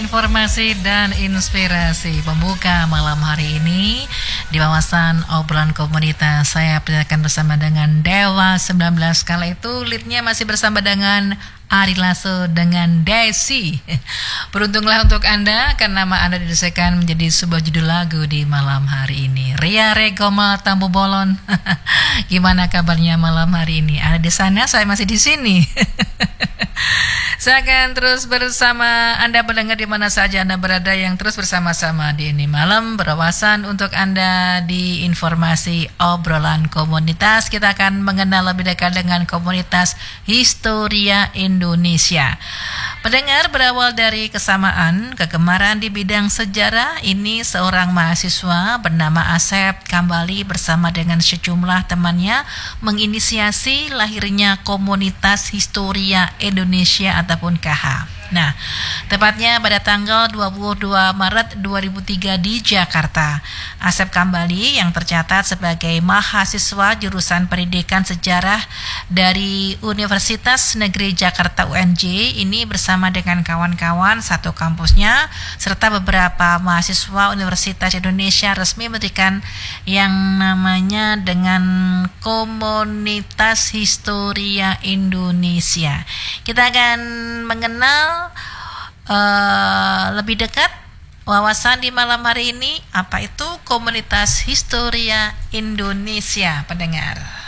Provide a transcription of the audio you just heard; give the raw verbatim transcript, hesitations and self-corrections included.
informasi dan inspirasi pembuka malam hari ini di wawasan obrolan komunitas. Saya akan bersama dengan Dewa sembilan belas. Kala itu leadnya masih bersama dengan Ari Lasso dengan Desi. Beruntunglah untuk Anda karena nama Anda didesakan menjadi sebuah judul lagu di malam hari ini. Ria Regoma Tambu Bolon. Gimana kabarnya malam hari ini? Ada di sana, saya masih di sini. Saya akan terus bersama Anda pendengar di mana saja Anda berada, yang terus bersama-sama di ini malam berwawasan untuk Anda di informasi obrolan komunitas. Kita akan mengenal lebih dekat dengan komunitas Historia Indonesia. Pendengar, berawal dari kesamaan kegemaran di bidang sejarah, ini seorang mahasiswa bernama Asep kembali bersama dengan sejumlah temannya menginisiasi lahirnya komunitas Historia Indonesia ataupun K H. Nah, tepatnya pada tanggal dua puluh dua Maret dua ribu tiga di Jakarta. Asep Kambali yang tercatat sebagai mahasiswa jurusan Pendidikan Sejarah dari Universitas Negeri Jakarta U N J ini bersama dengan kawan-kawan satu kampusnya serta beberapa mahasiswa Universitas Indonesia resmi mendirikan yang namanya dengan Komunitas Historia Indonesia. Kita akan mengenal Uh, lebih dekat wawasan di malam hari ini, apa itu Komunitas Historia Indonesia, pendengar.